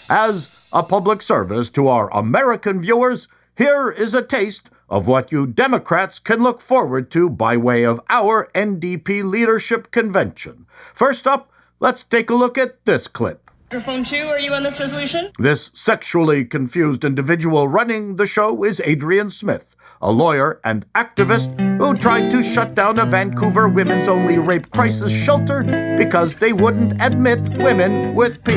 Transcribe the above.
As a public service to our American viewers, here is a taste of what you Democrats can look forward to by way of our NDP Leadership Convention. First up, let's take a look at this clip. Microphone 2, are you on this resolution? This sexually confused individual running the show is Adrian Smith, a lawyer and activist who tried to shut down a Vancouver women's-only rape crisis shelter because they wouldn't admit women with